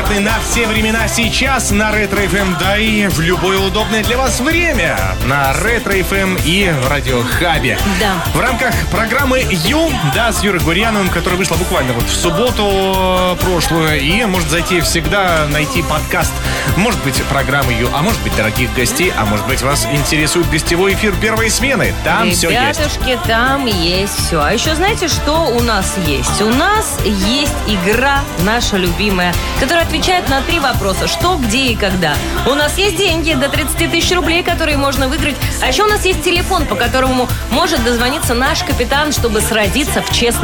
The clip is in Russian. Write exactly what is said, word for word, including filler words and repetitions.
доступны на все времена сейчас на Ретро эф эм, да и в любое удобное для вас время на Ретро эф эм и в Радиохабе. Да. В рамках программы Ю, да, с Юрой Гурьяновым, которая вышла буквально вот в субботу прошлую, и может зайти всегда, найти подкаст, может быть, программы Ю, а может быть, дорогих гостей, а может быть, вас интересует гостевой эфир первой смены. Там все есть. Ребятушки, там есть все. А еще знаете, что у нас есть? У нас есть игра наша любимая, которая отвечает на три вопроса. Что, где и когда. У нас есть деньги до тридцать тысяч рублей, которые можно выиграть. А еще у нас есть телефон, по которому может дозвониться наш капитан, чтобы сразиться в честном